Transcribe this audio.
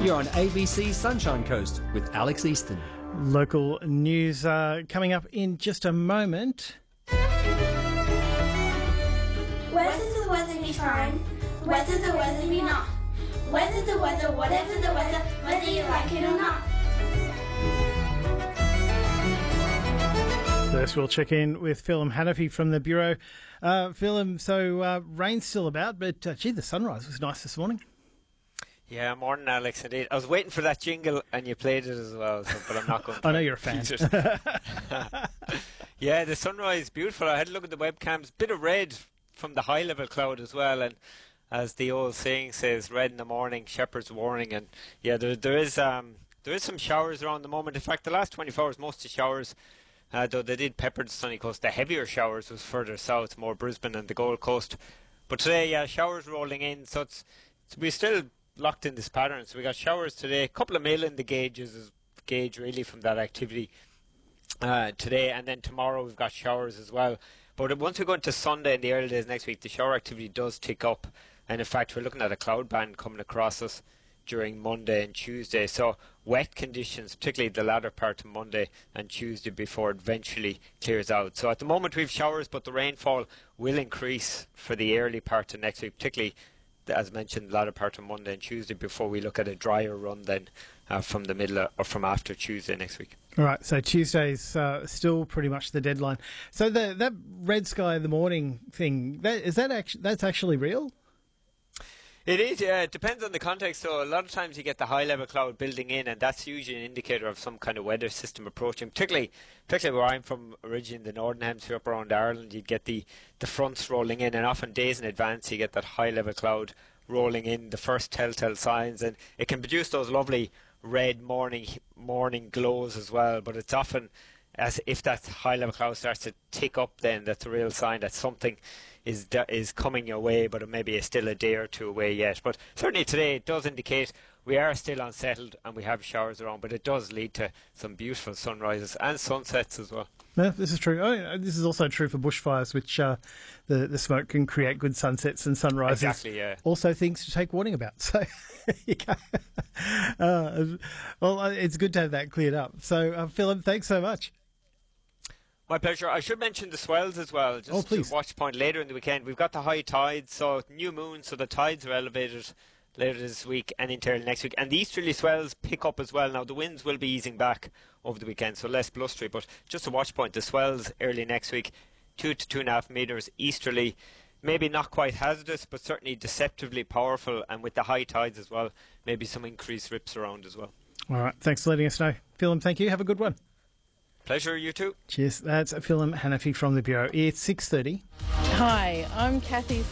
You're on ABC Sunshine Coast with Alex Easton. Local news coming up in just a moment. Whether the weather be fine, whether the weather be not, whether the weather, whatever the weather, whether you like it or not. First, we'll check in with Phil Hanafi from the Bureau. Phil, so rain's still about, but gee, the sunrise was nice this morning. Yeah, morning, Alex. Indeed, I was waiting for that jingle, and you played it as well. But I'm not going to. I know you're a fan. Yeah, the sunrise beautiful. I had a look at the webcams. Bit of red from the high level cloud as well, and as the old saying says, red in the morning, shepherd's warning. And yeah, there is some showers around the moment. In fact, the last 24 hours, most of the showers, though they did pepper the sunny coast, the heavier showers was further south, more Brisbane and the Gold Coast. But today, yeah, showers rolling in, so we're still locked in this pattern. So we got showers today, a couple of mil in the gauge really from that activity today, and then tomorrow we've got showers as well. But once we go into Sunday and the early days next week, the shower activity does tick up, and in fact we're looking at a cloud band coming across us during Monday and Tuesday. So wet conditions, particularly the latter part of Monday and Tuesday before it eventually clears out. So at the moment we've showers, but the rainfall will increase for the early part of next week, particularly as mentioned, the latter part of Monday and Tuesday before we look at a drier run then from the middle or from after Tuesday next week. All right, so Tuesday's still pretty much the deadline. So that red sky in the morning thing, that's actually real? It is, yeah. It depends on the context. So a lot of times you get the high-level cloud building in, and that's usually an indicator of some kind of weather system approaching. Particularly where I'm from, originally in the Northern Hemisphere, up around Ireland, you'd get the fronts rolling in, and often days in advance you get that high-level cloud rolling in, the first telltale signs, and it can produce those lovely red morning glows as well. But it's often as if that high-level cloud starts to tick up, then that's a real sign that something is coming your way, but it maybe is still a day or two away yet. But certainly today it does indicate we are still unsettled and we have showers around, but it does lead to some beautiful sunrises and sunsets as well. Yeah, this is true. This is also true for bushfires, which the smoke can create good sunsets and sunrises. Exactly, yeah. Also things to take warning about. So, you can't well, it's good to have that cleared up. So, Philip, thanks so much. My pleasure. I should mention the swells as well, just to watch point later in the weekend. We've got the high tides, so new moon, so the tides are elevated later this week and into early next week. And the easterly swells pick up as well. Now, the winds will be easing back over the weekend, so less blustery. But just a watch point, the swells early next week, 2 to 2.5 metres easterly. Maybe not quite hazardous, but certainly deceptively powerful. And with the high tides as well, maybe some increased rips around as well. All right, thanks for letting us know. Phil, thank you. Have a good one. Pleasure, you too. Cheers. That's Phil Hanafi from the Bureau. It's 6:30. Hi, I'm Kathy